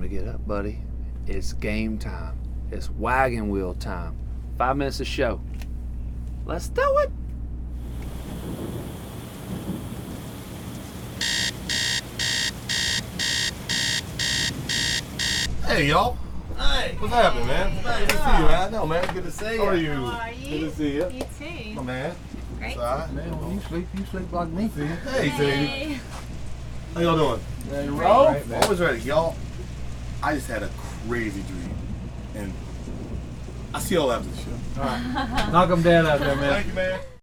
to get up, buddy. It's game time. It's wagon wheel time. 5 minutes of show. Let's do it. Hey, y'all. Hey. What's happening, man? Good to see you, man. I know, man. Good to see you. How are you? How are you? Good to see you. You too. My man. Great. It's all right. Man, when you sleep like me. Hey, Sadie. How y'all doing? Ready to roll? roll? Always ready. Y'all, I just had a crazy dream. And I'll see y'all after the show. All right. Knock them down out there, man. Thank you, man.